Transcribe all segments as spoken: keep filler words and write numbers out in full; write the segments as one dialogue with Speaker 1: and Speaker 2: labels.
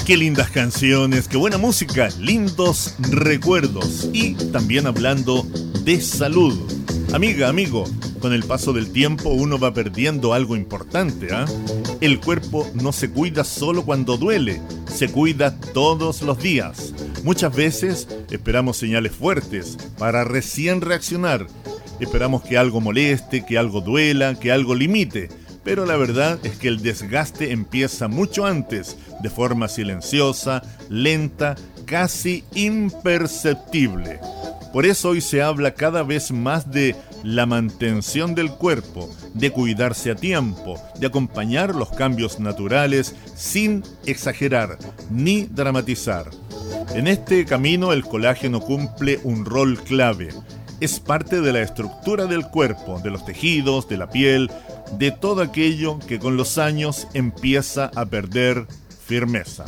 Speaker 1: Qué lindas canciones, qué buena música, lindos recuerdos y también hablando de salud. Amiga, amigo, con el paso del tiempo uno va perdiendo algo importante, ¿ah? ¿eh? El cuerpo no se cuida solo cuando duele, se cuida todos los días. Muchas veces esperamos señales fuertes para recién reaccionar. Esperamos que algo moleste, que algo duela, que algo limite. Pero la verdad es que el desgaste empieza mucho antes, de forma silenciosa, lenta, casi imperceptible. Por eso hoy se habla cada vez más de la mantención del cuerpo, de cuidarse a tiempo, de acompañar los cambios naturales sin exagerar ni dramatizar. En este camino el colágeno cumple un rol clave. Es parte de la estructura del cuerpo, de los tejidos, de la piel, de todo aquello que con los años empieza a perder firmeza.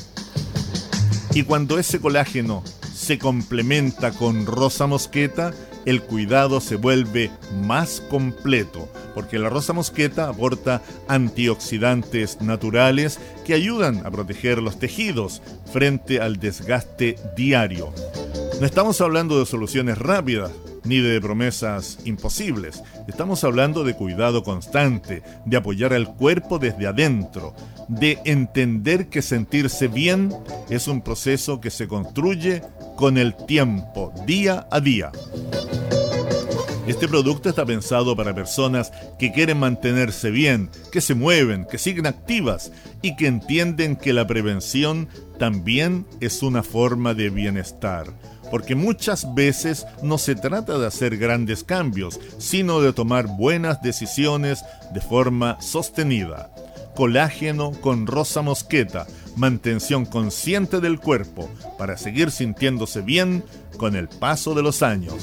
Speaker 1: Y cuando ese colágeno se complementa con rosa mosqueta, el cuidado se vuelve más completo, porque la rosa mosqueta aporta antioxidantes naturales que ayudan a proteger los tejidos frente al desgaste diario. No estamos hablando de soluciones rápidas, ni de promesas imposibles. Estamos hablando de cuidado constante, de apoyar al cuerpo desde adentro, de entender que sentirse bien es un proceso que se construye con el tiempo, día a día. Este producto está pensado para personas que quieren mantenerse bien, que se mueven, que siguen activas y que entienden que la prevención también es una forma de bienestar. Porque muchas veces no se trata de hacer grandes cambios, sino de tomar buenas decisiones de forma sostenida. Colágeno con rosa mosqueta, mantención consciente del cuerpo para seguir sintiéndose bien con el paso de los años.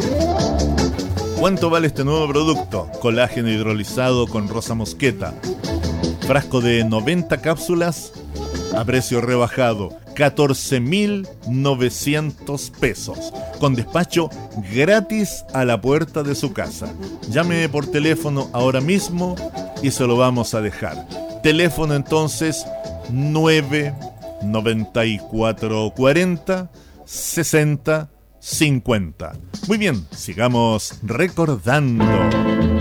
Speaker 1: ¿Cuánto vale este nuevo producto? Colágeno hidrolizado con rosa mosqueta. Frasco de noventa cápsulas a precio rebajado. catorce mil novecientos pesos, con despacho gratis a la puerta de su casa. Llame por teléfono ahora mismo y se lo vamos a dejar. Teléfono entonces nueve noventa y cuatro cuarenta sesenta cincuenta. Muy bien, sigamos recordando.